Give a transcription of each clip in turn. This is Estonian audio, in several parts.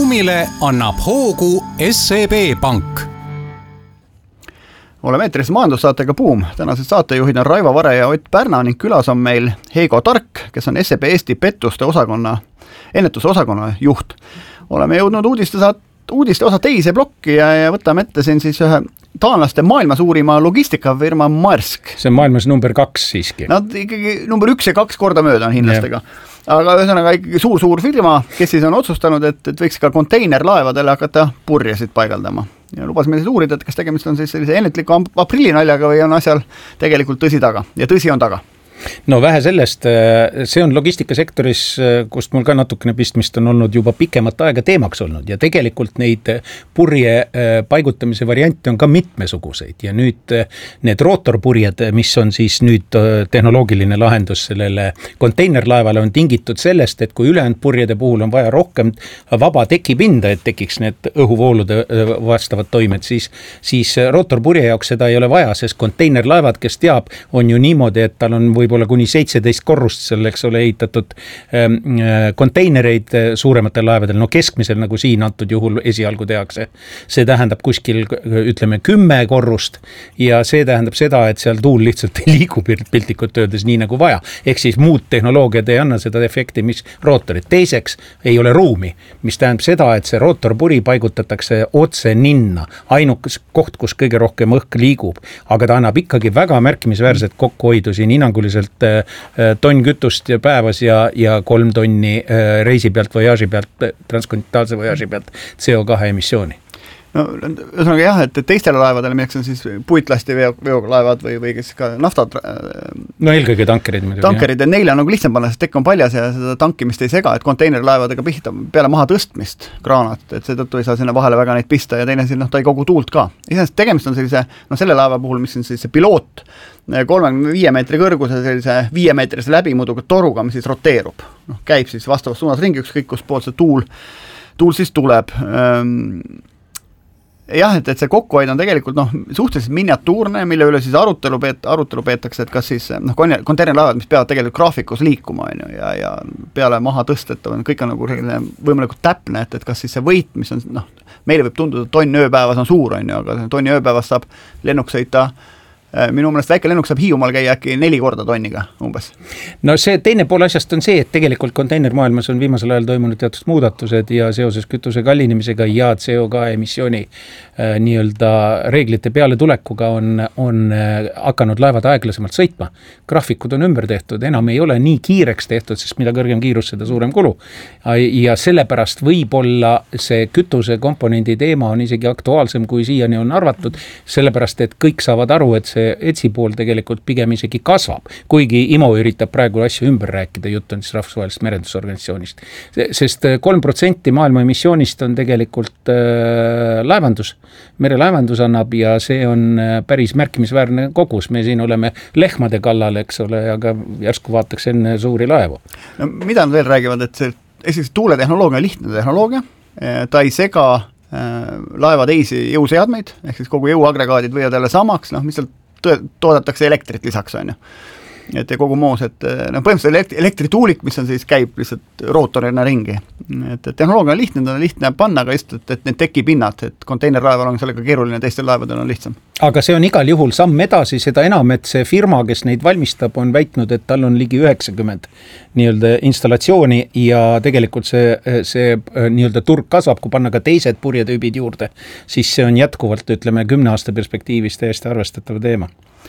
buumile annab hoogu SEB Pank. Oleme eetris majandussaatega Buum. Tänased saatejuhid on Raivo Vare ja Ott Pärna ning külas on meil Heigo Tark, kes on SEB Eesti pettuste ennetuse osakonna juht. Oleme jõudnud uudiste osa teise plokki ja võtame ette siin siis ühe taanlaste maailma suurima logistikafirma Maersk. See on maailmas number 2 siiski. Nad ikkagi number 1 ja 2 korda mööda on hiinlastega. Aga ühesõnaga ikkagi suur firma, kes siis on otsustanud, et võiks ka konteinerlaevadele hakata purjesid paigaldama. Ja lubas meil siis uurida, et kas tegemist on siis sellise ennetliku aprillinaljaga või on asjal tegelikult tõsi taga. Ja tõsi on taga. No vähe sellest, see on logistikasektoris, kust mul ka natukene pistmist on olnud juba pikemat aega teemaks olnud ja tegelikult neid purje paigutamise variante on ka mitmesuguseid ja nüüd need rootorpurjed, mis on siis nüüd tehnoloogiline lahendus sellele konteinerlaevale on tingitud sellest, et kui ülejäänud purjede puhul on vaja rohkem vaba tekipinda, et tekiks need õhuvoolude vastavad toimed, siis rootorpurje jaoks seda ei ole vaja, sest konteinerlaevad, kes teab, on ju niimoodi, et tal on võib-olla kuni 17 korrust selleks ole ehitatud konteinereid suurematel laevadel, no keskmisel nagu siin antud juhul esialgu tehakse. See tähendab kuskil, ütleme, 10 korrust ja see tähendab seda, et seal tuul lihtsalt ei liigu piltlikult öeldes nii nagu vaja. Ehk siis muud tehnoloogiad ei anna seda efekti, mis rootorid. Teiseks ei ole ruumi, mis tähendab seda, et see rootorpuri paigutatakse otse ninna. Ainukas koht, kus kõige rohkem õhk liigub, aga ta annab ikkagi väga märkimisväärset kokkuhoidu siin hinnanguliselt tonn kütust päevas ja 3 tonni reisi pealt, voyaaži pealt, transkontinentaalse voyaaži pealt CO2 emissiooni. No, ühesõnaga jah, et teistele laevadele, milleks on siis puitlasti veolaevad või kes ka naftad. No eelkõige tankerid. Tankerid ja neile on nagu lihtsam panna, sest tekk on paljas ja seda tankimist ei sega, et konteinerlaevadega pihta peale maha tõstmist kraanat, et seetõttu ei saa sinna vahele väga neid pista ja teine ta ei kogu tuult ka. Iseenesest tegemist on sellise, selle laeva puhul, mis on sellise piloot 35 meetri kõrguse sellise 5 meetrise läbimuduga toruga, mis siis roteerub. Käib siis vastavas suunas ringi, ükskõik kus poolt see tuul siis tuleb. Jah, et see kokkuhoid on tegelikult suhteliselt miniatuurne, mille üle siis arutelu peetakse, et kas siis konteinerlaevad, mis peavad tegelikult graafikus liikuma ja peale maha tõstetavad, kõik on nagu võimalikult täpne, et kas siis see võit, mis on, meile võib tunduda, et tonn ööpäevas on suur, aga tonni ööpäevas saab lennuk sõita. Minu mõelest väike lennuk saab Hiiumaal käia äkki 4 korda tonniga umbes. No see teine pool asjast on see, et tegelikult konteinermaailmas on viimasel ajal toimunud teatud muudatused ja seoses kütuse kallinemisega ja CO2 emissiooni nii-öelda reeglite peale tulekuga on hakanud laevad aeglasemalt sõitma. Graafikud on ümber tehtud, enam ei ole nii kiireks tehtud, sest mida kõrgem kiirus, seda suurem kulu. Ja sellepärast võib-olla see kütuse komponendi teema on isegi aktuaalsem, kui siiani on arvatud, sellepärast, et kõik saavad aru, et see etsi pool tegelikult pigem isegi kasvab, kuigi IMO üritab praegu asju ümber rääkida, jutt on siis rahvusvahelisest merendusorganisatsioonist. Sest 3% maailma emissioonist on tegelikult laevandus, merelaevandus annab ja see on päris märkimisväärne kogus. Me siin oleme lehmade kallal, eks ole, aga järsku vaataks enne suuri laevu. No, mida nad veel räägivad, et see tuuletehnoloogia on lihtne tehnoloogia, ta ei sega laeva teisi jõuseadmeid, ehk siis kogu jõuagregaadid võivad jälle samaks, mis seal toodetakse elektrit lisaks, on ju. Et kogu moos, et põhimõtteliselt elektrituulik, mis on siis käib lihtsalt rootorina ringi. Et tehnoloogia on lihtne panna, aga just, et need tekipinnad, et konteinerlaeval on sellega keeruline, teistel laevadel on lihtsam. Aga see on igal juhul samm edasi, seda enam, et see firma, kes neid valmistab, on väitnud, et tal on ligi 90 nii-öelda installatsiooni ja tegelikult see nii-öelda turg kasvab, kui panna ka teised purjetüübid juurde, siis see on jätkuvalt, ütleme, 10 aasta perspektiivis täiesti arvestatav teema.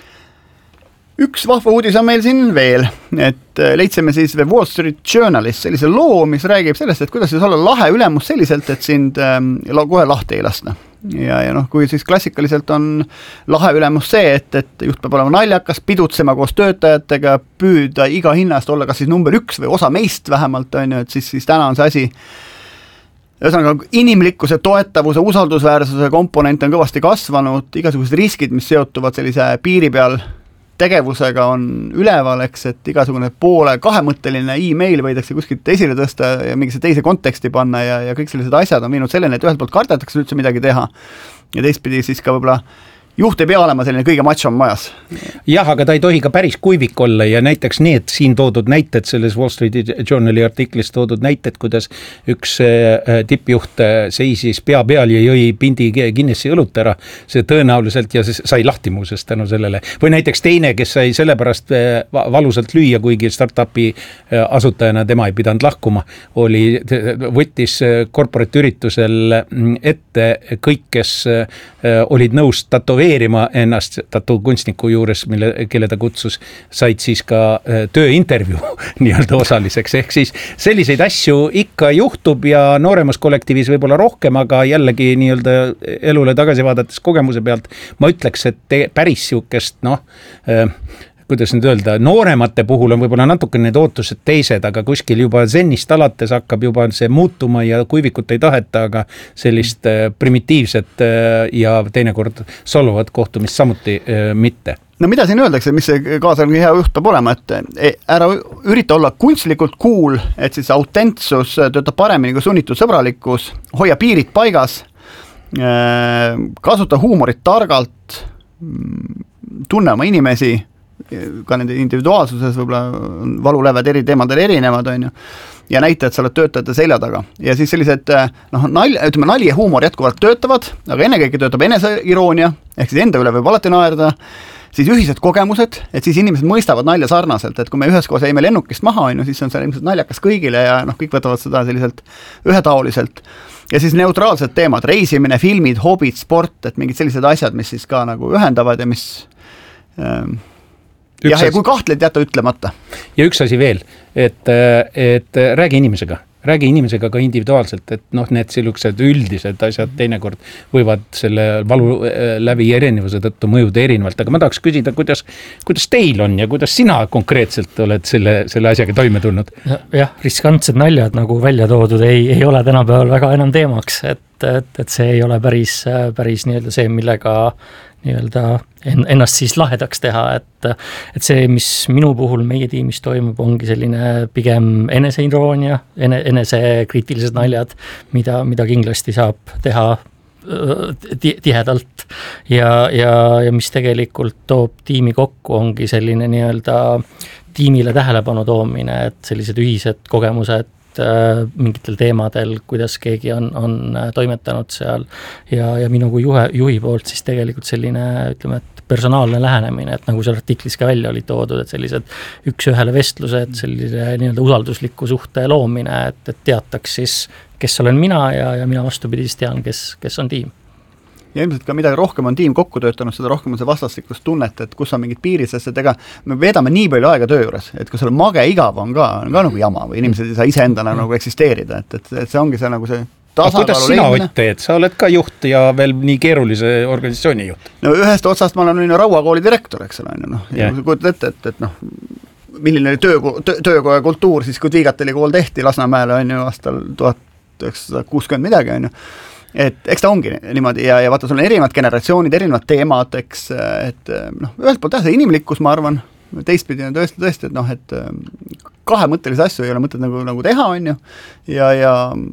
Üks vahva uudis on meil siin veel, et leidsime siis Wall Street Journalist sellise loo, mis räägib sellest, et kuidas siis olla lahe ülemus selliselt, et sind kohe lahti ei lasta. Ja kui siis klassikaliselt on lahe ülemus see, et juht peab olema naljakas, pidutsema koos töötajatega, püüda iga hinnast olla kas siis number 1 või osa meist vähemalt, on ju, et siis täna on see asi. Ühesõnaga, inimlikkuse, toetavuse, usaldusväärsuse komponent on kõvasti kasvanud, igasugused riskid, mis seotuvad sellise piiri peal tegevusega on üleval, eks, et igasugune kahemõtteline e-mail võidakse kuskilt esile tõsta ja mingisse teise konteksti panna ja kõik sellised asjad on viinud selleni, et ühelt poolt kardetakse üldse midagi teha ja teistpidi siis ka võib-olla juht ei pea olema selline kõige matšom majas. Jah, aga ta ei tohi ka päris kuivik olla ja näiteks need siin toodud näited, selles Wall Street Journali artiklis toodud näited, kuidas üks tippjuht seisis pea peal ja jõi pindi Guinessi õlut ära, see tõenäoliselt ja see sai lahti muuses tänu sellele. Või näiteks teine, kes sai sellepärast valusalt lüüa, kuigi startupi asutajana tema ei pidanud lahkuma, võttis korporatüritusel ette kõik, kes olid nõus tatoveerima ennast tatuukunstniku juures, kelle ta kutsus, said siis ka tööintervjuu nii-öelda osaliseks. Ehk siis selliseid asju ikka juhtub ja nooremas kollektiivis võib-olla rohkem, aga jällegi nii-öelda elule tagasi vaadates kogemuse pealt ma ütleks, et päris siukest, kuidas nüüd öelda, nooremate puhul on võib-olla natuke need ootused teised, aga kuskil juba zennist alates hakkab juba see muutuma ja kuivikut ei taheta, aga sellist primitiivset ja teinekord solvavat kohtumist samuti mitte. No mida siin öeldakse, mis see kaasalgi hea juht peab olema, et ära ürita olla kunstlikult cool, et siis autentsus töötab paremini kui sunnitud sõbralikkus, hoia piirid paigas, kasuta huumorit targalt, tunne oma inimesi, ka nende individuaalsuses võib-olla valuläved eri teemadel erinevad, on ju, ja näita, et sa oled töötajate selja taga. Ja siis sellised nali ja huumor jätkuvalt töötavad, aga ennekõike töötab eneseiroonia, ehk siis enda üle võib alati naerda, siis ühised kogemused, et siis inimesed mõistavad nalja sarnaselt, et kui me üheskoos jäime lennukist maha, on ju, siis on see ilmselt naljakas kõigile ja kõik võtavad seda selliselt ühetaoliselt. Ja siis neutraalsed teemad, reisimine, filmid, hobid, sport, et mingid sellised asjad, mis siis ka nagu ühendavad ja mis... ja kui kahtled jätta ütlemata. Ja üks asi veel, et räägi inimesega ka individuaalselt, et need sellised üldised asjad teinekord võivad selle valu läbi erinevuse tõttu mõjuda erinevalt, aga ma tahaks küsida, kuidas teil on ja kuidas sina konkreetselt oled selle asjaga toime tulnud? Jah, riskantsed naljad nagu välja toodud ei ole tänapäeval väga enam teemaks, et see ei ole päris nii-öelda see, millega nii-öelda ennast siis lahedaks teha, et see, mis minu puhul meie tiimis toimub, ongi selline pigem eneseiroonia, enesekriitilised naljad, mida kindlasti saab teha tihedalt ja mis tegelikult toob tiimi kokku, ongi selline nii-öelda tiimile tähelepanu toomine, et sellised ühised kogemused mingitel teemadel, kuidas keegi on toimetanud seal ja minu kui juhi poolt siis tegelikult selline, ütleme, et personaalne lähenemine, et nagu seal artiklis ka välja oli toodud, et sellised üks-ühele vestlused, sellise nii-öelda usaldusliku suhte loomine, et teataks siis, kes olen mina ja mina vastupidi siis tean, kes on tiim. Ja ilmselt ka mida rohkem on tiim kokku töötanud, seda rohkem on see vastastikust tunnet, et kus on mingid piirid, sest et ega me veedame nii palju aega töö juures, et kui sul mage igav on ka nagu jama või inimesed ei saa ise endana nagu eksisteerida, et see ongi see nagu see tasakaalu kuidas sina Ott teed? Sa oled ka juht ja veel nii keerulise organisatsiooni juht. No ühest otsast ma olen Rauakooli direktor, eks ole, ja kui kujutad ette, et milline töökoja kultuur siis, kui Tiigateli kool tehti Lasnamäele on ju aastal 1960 midagi on ju, et eks ta ongi niimoodi ja vaata, sul on erinevad generatsioonid, erinevad teemad, eks, et ühelt poolt see inimlikkus, ma arvan, teistpidi on tõesti, et kahemõttelisi asju ei ole mõtet nagu teha, on ju, ja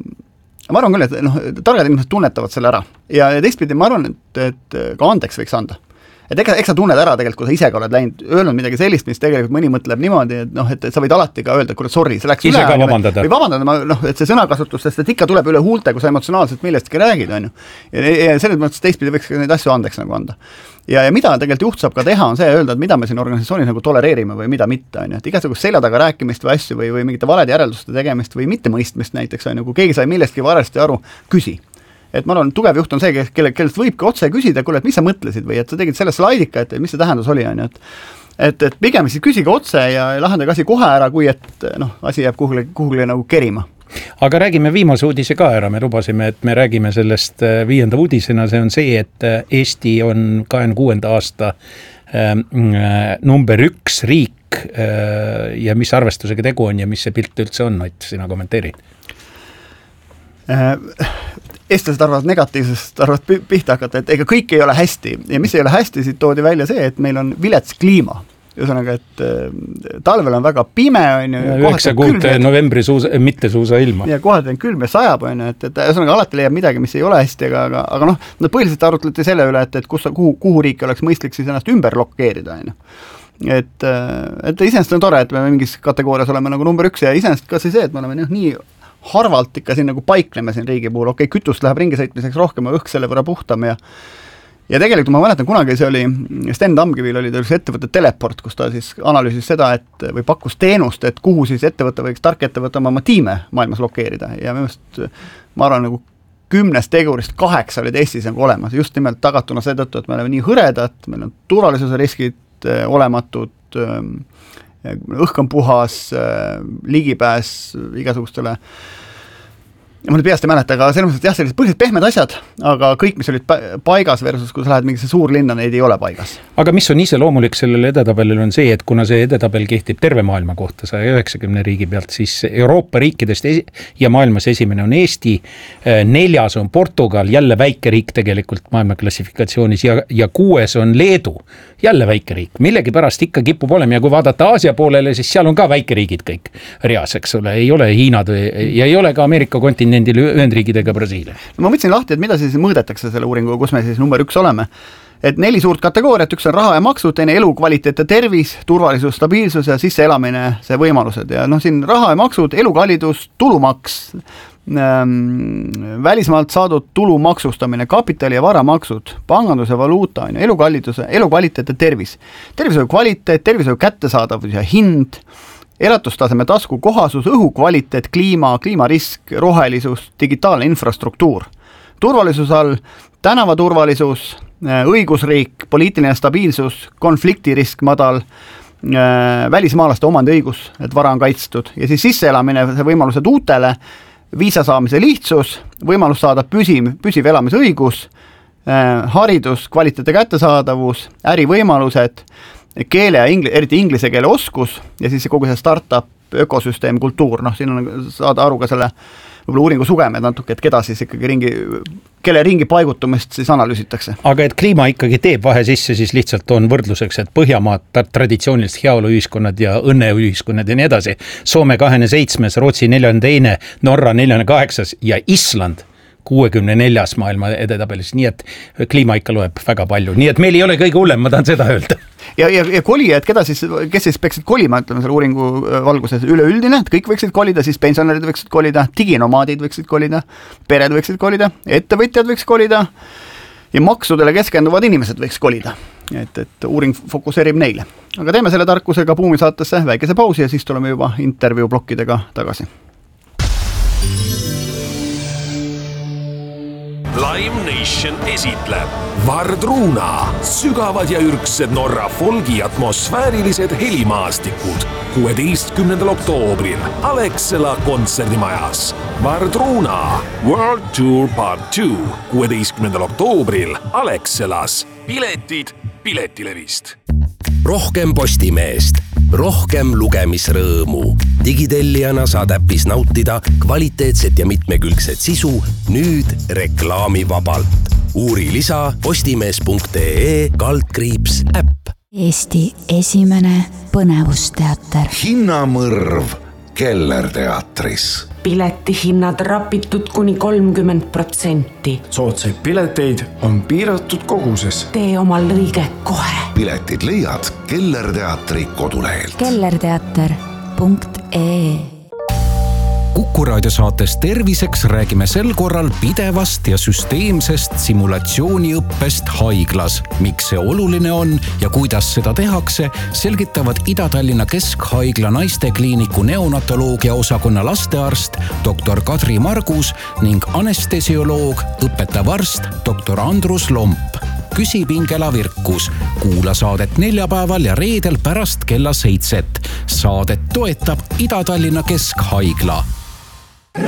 ma arvan küll, et targad inimesed tunnetavad selle ära ja teistpidi ma arvan, et ka andeks võiks anda. Et eks sa tunned ära tegelikult, kui sa ise ka oled läinud, öelnud midagi sellist, mis tegelikult mõni mõtleb niimoodi, et sa võid alati ka öelda, et kuule, sorry, see läks ise üle. Või vabandada, et see sõnakasutus, sest et ikka tuleb üle huulte, kui sa emotsionaalselt millestki räägid, on ju. Ja selles mõttes teistpidi võiks neid asju andeks nagu anda. Ja mida tegelikult juht saab ka teha, on see öelda, et mida me siin organisatsioonis nagu tolereerime või mida mitte, on ju. Et igasugust selja taga rääkimist või asju või mingite valede järelduste tegemist või mitte mõistmist näiteks, on ju, kui keegi sai millestki varasti aru, küsi. Et ma arvan, tugev juht on see, kellest võibki otse küsida, kuule, et mis sa mõtlesid või et sa tegid selle slaidika, et mis see tähendus oli, on ju, et pigem siis küsige otse ja lahendage asi kohe ära, kui et asi jääb kuhugile nagu kerima. Aga räägime viimase uudise ka ära, me lubasime, et me räägime sellest 5. uudisena, see on see, et Eesti on 26. aasta number 1 riik ja mis arvestusega tegu on ja mis see pilt üldse on, Ott, sina kommenteerid? Eestlased arvavad negatiivsest, arvavad pihta hakata, et ega kõik ei ole hästi ja mis ei ole hästi, siit toodi välja see, et meil on vilets kliima ühesõnaga, et talvel on väga pime, on ju. 9 kuud novembri mitte suusa ilma. Ja kohati on külm ja sajab, on ju, et ühesõnaga alati leiab midagi, mis ei ole hästi, aga noh, põhiliselt arutleti selle üle, et kuhu riiki oleks mõistlik siis ennast ümber lokeerida, on ju. Et iseenesest on tore, et me mingis kategoorias oleme nagu number 1 ja iseenesest ka see, et me oleme nii harvalt ikka siin nagu paikleme siin riigi puhul, kütust läheb ringi sõitmiseks rohkem, õhk selle võrra puhtam ja tegelikult ma mäletan kunagi, see oli Sten Tamkivil oli üks ettevõtte Teleport, kus ta siis analüüsis seda, või pakkus teenust, et kuhu siis tark ettevõte oma tiime maailmas lokeerida ja ma arvan, nagu 10 tegurist 8 olid Eestis nagu olemas, just nimelt tagatuna seetõttu, et me oleme nii hõredad, meil on turvalisuse riskid olematud, õhk on puhas, ligipääs igasugustele ma nüüd peast ei mäleta, aga selles mõttes, et jah, sellised põhiliselt pehmed asjad, aga kõik, mis olid paigas versus, kui sa lähed mingisse suurlinna, neid ei ole paigas. Aga mis on iseloomulik sellele edetabelil on see, et kuna see edetabel kehtib terve maailma kohta 190 riigi pealt, siis Euroopa riikidest ja maailmas esimene on Eesti, 4. on Portugal, jälle väike riik tegelikult maailma klassifikatsioonis ja 6. on Leedu, jälle väike riik, millegi pärast ikka kipub olema ja kui vaadata Aasia poolele, siis seal on ka väike riigid kõik reas, eks ole, ei ole Hiinad ja ei ole ka Ameerika kontinendil Ühendriigidega Brasiilia. No ma mõtlesin lahti, et mida siis mõõdetakse selle uuringuga, kus me siis number 1 oleme. Et 4 suurt kategooriat, 1 on raha ja maksud, teine elukvaliteet ja tervis, turvalisus, stabiilsus ja sisseelamine, see võimalused. Ja siin raha ja maksud, elukallidus, tulumaks, välismaalt saadud tulu maksustamine, kapitali ja varamaksud, pangandus ja valuuta, elukvaliteet ja tervis. Tervishoiu kvaliteet, tervishoiu kättesaadavus ja hind, elatustaseme tasku kohasus, õhu kvaliteet, kliimarisk, rohelisus, digitaalne infrastruktuur. Turvalisus all tänavaturvalisus, õigusriik, poliitiline stabiilsus, konfliktirisk madal, välismaalaste omandiõigus, et vara on kaitstud ja siis sisseelamine, see võimalused uutele, viisa saamise lihtsus, võimalus saada püsiv elamisõigus, haridus, kvaliteete kättesaadavus, ärivõimalused, keele ja eriti inglise keele oskus ja siis kogu see startup, ökosüsteem, kultuur, siin on saada aru ka selle võib-olla uuringu sugemed natuke, et keda siis ikkagi kelle ringi paigutumist siis analüüsitakse. Aga et kliima ikkagi teeb vahe sisse, siis lihtsalt on võrdluseks, et Põhjamaad, traditsioonilist heaoluühiskonnad ja õnneühiskonnad ja nii edasi. Soome 27, Rootsi 42, Norra 48 ja Island 64. maailma edetabelis, nii et kliima ikka loeb väga palju, nii et meil ei ole kõige hullem, ma tahan seda öelda. Ja kolijad, kes siis peaksid kolima, ütleme selle uuringu valguses üleüldine, et kõik võiksid kolida, siis pensionärid võiksid kolida, diginomaadid võiksid kolida, pered võiksid kolida, ettevõtjad võiks kolida ja maksudele keskenduvad inimesed võiks kolida. Et uuring fokuseerib neile. Aga teeme selle tarkusega Buumi saatesse väikese pausi ja siis tuleme juba intervjuu blokkidega tagasi. Live Nation esitleb Vardruna, sügavad ja ürgsed Norra folgi atmosfäärilised helimaastikud 16. oktoobril Alexela kontserdimajas. Vardruna World Tour Part 2 16. oktoobril Alexelas. Piletid Piletilevist. Rohkem Postimeest, rohkem lugemisrõõmu. Digitellijana saad äppis nautida kvaliteetset ja mitmekülgset sisu nüüd reklaamivabalt. Uuri lisa postimees.ee/äpp. Eesti esimene põnevusteater. Hinnamõrv Kellerteatris. Piletihinnad rapitud kuni 30%. Soodsaid pileteid on piiratud koguses. Tee omal lõige kohe. Piletid leiad Kellerteatri kodulehelt. kellerteater.ee. Kuku raadio saates Terviseks räägime sel korral pidevast ja süsteemsest simulatsiooniõppest haiglas. Miks see oluline on ja kuidas seda tehakse, selgitavad Ida-Tallinna Keskhaigla naistekliiniku neonatoloogia osakonna lastearst dr. Kadri Margus ning anestesioloog, õpetav arst dr. Andrus Lomp. Küsipingela Virkus. Kuula saadet neljapäeval ja reedel pärast kella 7. Saadet toetab Ida-Tallinna Keskhaigla.